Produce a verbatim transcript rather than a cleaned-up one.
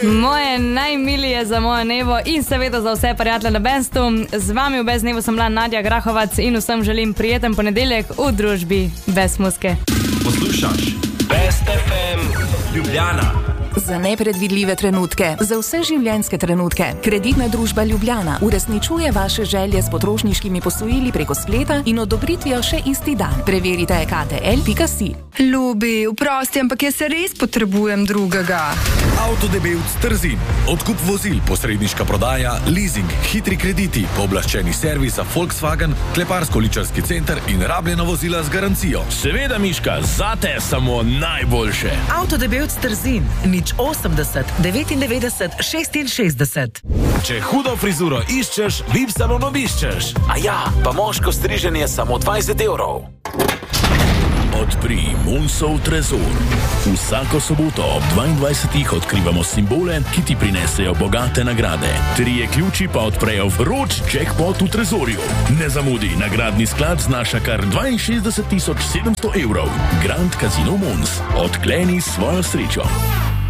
Moje najmilije za mojo Nevo in seveda za vse prijatelje na Bestu. Z vami v Bez Nevo sem bila Nadja Grahovac in vsem želim prijeten ponedeljek v družbi Bez Muske. Poslušaš Best ef em Ljubljana. Za nepredvidljive trenutke, za vse življenjske trenutke. Kreditna družba Ljubljana uresničuje vaše želje s potrošniškimi posojili preko spleta in odobritvijo še isti dan. Preverite k t l pika si. Ljubi, vprosti, ampak jaz se res potrebujem drugega. Avtodebevc Trzin. Odkup vozil, posredniška prodaja, leasing, hitri krediti, pooblaščeni servis za Volkswagen, kleparsko-ličarski center in rabljena vozila z garancijo. Seveda, Miška, zate samo najboljše. Avtodebevc Trzin. Nič osemdeset, devetindevetdeset, šestinšestdeset. Če hudo frizuro iščeš, Vip salon obiščeš. A ja, pa moško striženje samo dvajset evrov. Odpri Monsov trezor. Vsako soboto ob dvaindvajsetih odkrivamo simbole, ki ti prinesejo bogate nagrade. Trije ključi pa odprejo vroč jackpot v trezorju. Ne zamudi, nagradni sklad znaša kar dvainšestdeset tisoč sedemsto evrov. Grand Casino Mons. Odkleni svojo srečo.